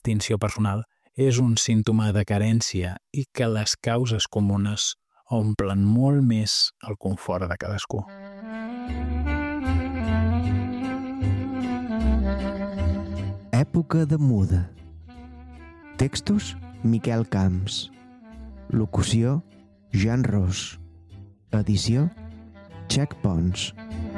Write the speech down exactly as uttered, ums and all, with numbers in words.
extinció personal és un símptoma de carència i que les causes comunes omplen molt més el confort de cadascú. Època de muda. Textos: Miquel Camps. Locució: Jan Ros. Edició: Txec Pons.